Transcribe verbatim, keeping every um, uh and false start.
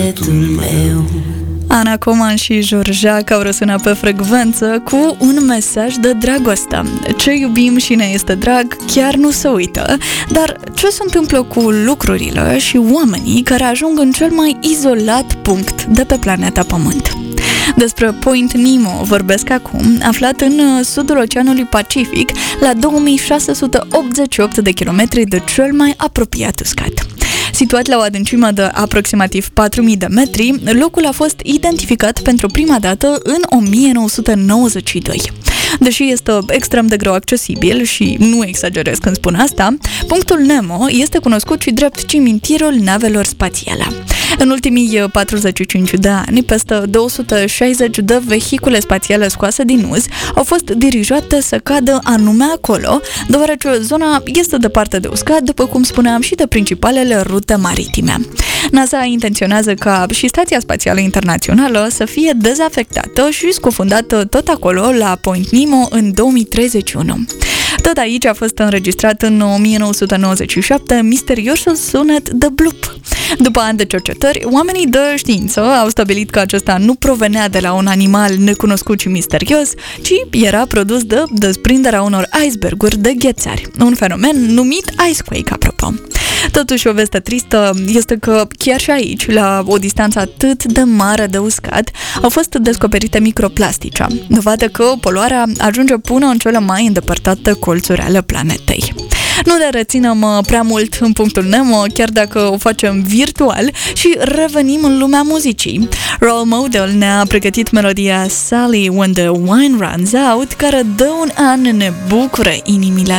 sufletul meu. Ana Coman și Georgiac au răsunat pe frecvență cu un mesaj de dragoste. Ce iubim și ne este drag chiar nu se uită, dar ce se întâmplă cu lucrurile și oamenii care ajung în cel mai izolat punct de pe planeta Pământ? Despre Point Nemo vorbesc acum, aflat în sudul Oceanului Pacific, la două mii șase sute optzeci și opt de kilometri de cel mai apropiat uscat. Situat la o adâncime de aproximativ patru mii de metri, locul a fost identificat pentru prima dată în o mie nouă sute nouăzeci și doi. Deși este extrem de greu accesibil și nu exagerez când spun asta, punctul Nemo este cunoscut și drept cimitirul navelor spațiale. În ultimii patruzeci și cinci de ani, peste două sute șaizeci de vehicule spațiale scoase din uz au fost dirijate să cadă anume acolo, deoarece zona este departe de uscat, după cum spuneam, și de principalele rute maritime. NASA intenționează ca și Stația Spațială Internațională să fie dezafectată și scufundată tot acolo, la Point Nemo, în două mii treizeci și unu. Tot aici a fost înregistrat în o mie nouă sute nouăzeci și șapte misteriosul sunet de blup. După ani de cercetări, oamenii de știință au stabilit că acesta nu provenea de la un animal necunoscut și misterios, ci era produs de desprinderea unor iceberguri de ghețari, un fenomen numit icequake, apropo. Totuși, o veste tristă este că chiar și aici, la o distanță atât de mare de uscat, au fost descoperite microplastice, dovadă că poluarea ajunge până în cele mai îndepărtate colțuri ale planetei. Nu ne reținem prea mult în punctul Nemo, chiar dacă o facem virtual, și revenim în lumea muzicii. Role Model ne-a pregătit melodia Sally When the Wine Runs Out, care de un an ne bucură inimile.